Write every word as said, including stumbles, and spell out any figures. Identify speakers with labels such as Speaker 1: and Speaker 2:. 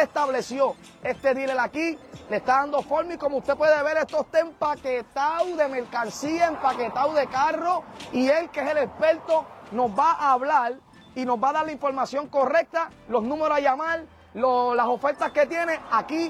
Speaker 1: estableció este dealer aquí, le está dando forma y como usted puede ver, esto está empaquetado de mercancía, empaquetado de carro y él, que es el experto, nos va a hablar y nos va a dar la información correcta, los números a llamar, lo, las ofertas que tiene aquí